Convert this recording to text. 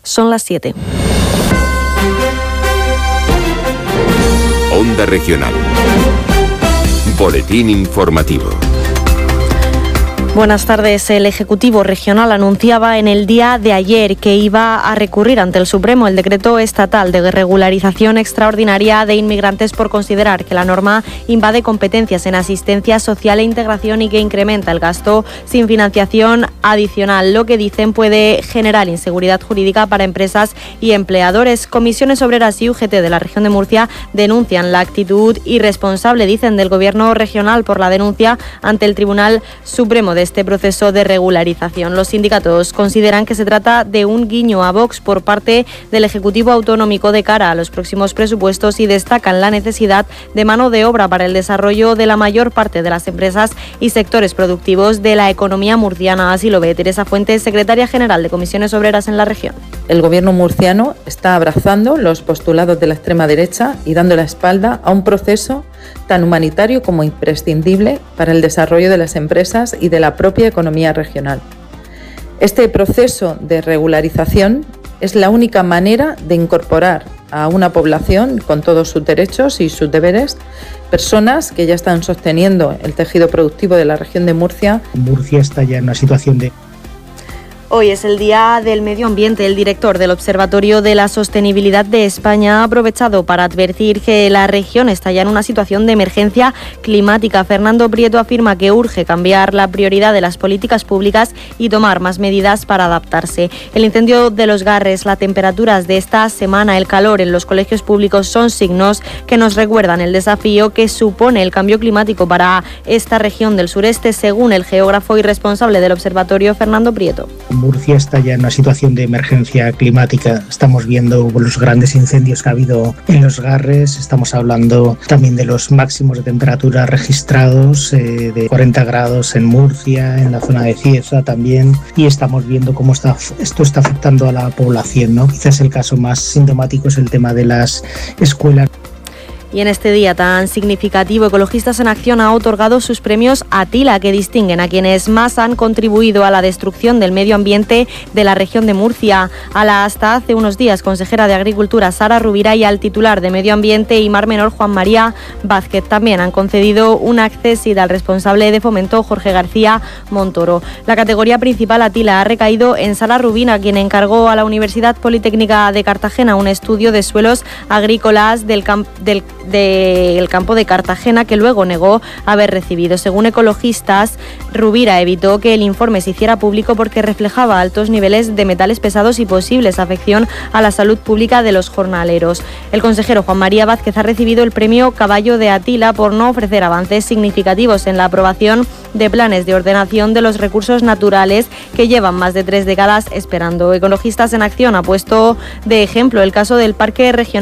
Son las 7. Onda Regional. Boletín informativo. Buenas tardes. El Ejecutivo Regional anunciaba en el día de ayer que iba a recurrir ante el Supremo el decreto estatal de regularización extraordinaria de inmigrantes por considerar que la norma invade competencias en asistencia social e integración y que incrementa el gasto sin financiación adicional. Lo que dicen puede generar inseguridad jurídica para empresas y empleadores. Comisiones Obreras y UGT de la región de Murcia denuncian la actitud irresponsable, dicen, del Gobierno regional por la denuncia ante el Tribunal Supremo de este proceso de regularización. Los sindicatos consideran que se trata de un guiño a Vox por parte del Ejecutivo Autonómico de cara a los próximos presupuestos y destacan la necesidad de mano de obra para el desarrollo de la mayor parte de las empresas y sectores productivos de la economía murciana. Así lo ve Teresa Fuentes, secretaria general de Comisiones Obreras en la región. El Gobierno murciano está abrazando los postulados de la extrema derecha y dando la espalda a un proceso tan humanitario como imprescindible para el desarrollo de las empresas y de la propia economía regional. Este proceso de regularización es la única manera de incorporar a una población con todos sus derechos y sus deberes, personas que ya están sosteniendo el tejido productivo de la región de Murcia. Murcia está ya en una situación de... Hoy es el Día del Medio Ambiente. El director del Observatorio de la Sostenibilidad de España ha aprovechado para advertir que la región está ya en una situación de emergencia climática. Fernando Prieto afirma que urge cambiar la prioridad de las políticas públicas y tomar más medidas para adaptarse. El incendio de los Garres, las temperaturas de esta semana, el calor en los colegios públicos son signos que nos recuerdan el desafío que supone el cambio climático para esta región del sureste, según el geógrafo y responsable del observatorio, Fernando Prieto. Murcia está ya en una situación de emergencia climática. Estamos viendo los grandes incendios que ha habido en los Garres. Estamos hablando también de los máximos de temperatura registrados, de 40 grados en Murcia, en la zona de Cieza también. Y estamos viendo cómo esto está afectando a la población, ¿no? Quizás el caso más sintomático es el tema de las escuelas. Y en este día tan significativo, Ecologistas en Acción ha otorgado sus premios Atila, que distinguen a quienes más han contribuido a la destrucción del medio ambiente de la región de Murcia. A la hasta hace unos días consejera de Agricultura, Sara Rubira, y al titular de Medio Ambiente y Mar Menor, Juan María Vázquez. También han concedido una accesida al responsable de Fomento, Jorge García Montoro. La categoría principal Atila ha recaído en Sara Rubina, quien encargó a la Universidad Politécnica de Cartagena un estudio de suelos agrícolas del campo de Cartagena, que luego negó haber recibido. Según Ecologistas, Rubira evitó que el informe se hiciera público porque reflejaba altos niveles de metales pesados y posibles afección a la salud pública de los jornaleros. El consejero Juan María Vázquez ha recibido el premio Caballo de Atila por no ofrecer avances significativos en la aprobación de planes de ordenación de los recursos naturales que llevan más de 3 décadas esperando. Ecologistas en Acción ha puesto de ejemplo el caso del Parque Regional